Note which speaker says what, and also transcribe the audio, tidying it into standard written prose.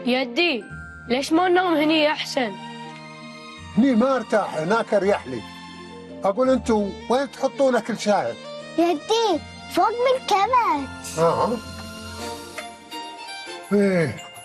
Speaker 1: يدي ليش ما ننام هني أحسن؟
Speaker 2: هني ما ارتاح، هناك اريح لي. اقول انتم وين تحطون كل شاهد؟
Speaker 3: يدي فوق من كبت.
Speaker 2: ايه